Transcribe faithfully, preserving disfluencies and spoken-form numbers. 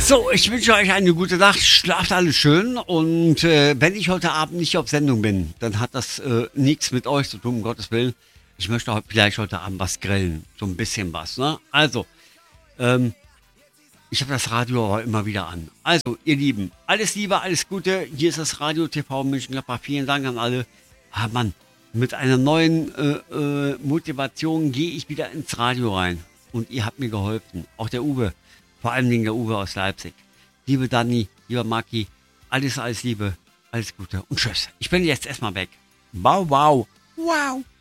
So, ich wünsche euch eine gute Nacht. Schlaft alle schön. Und äh, wenn ich heute Abend nicht auf Sendung bin, dann hat das äh, nichts mit euch zu tun, um Gottes Willen. Ich möchte heute, vielleicht heute Abend was grillen. So ein bisschen was. Ne? Also, ähm, ich habe das Radio aber immer wieder an. Also, ihr Lieben, alles Liebe, alles Gute. Hier ist das Radio T V Mönchengladbach. Vielen Dank an alle. Ah, Mann, mit einer neuen äh, äh, Motivation gehe ich wieder ins Radio rein. Und ihr habt mir geholfen. Auch der Uwe. Vor allen Dingen der Uwe aus Leipzig. Liebe Dani, lieber Maki, alles, alles Liebe, alles Gute und tschüss. Ich bin jetzt erstmal weg. Wow, wow. Wow.